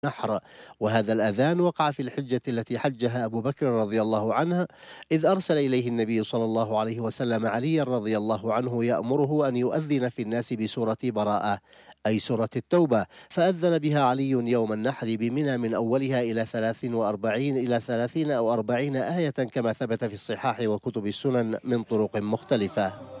النحر. وهذا الأذان وقع في الحجة التي حجها أبو بكر رضي الله عنه، إذ أرسل إليه النبي صلى الله عليه وسلم عليا رضي الله عنه يأمره أن يؤذن في الناس بسورة براءة، أي سورة التوبة، فأذن بها علي يوم النحر بمنى من أولها إلى 43 إلى 30 أو 40 آية، كما ثبت في الصحاح وكتب السنن من طرق مختلفة.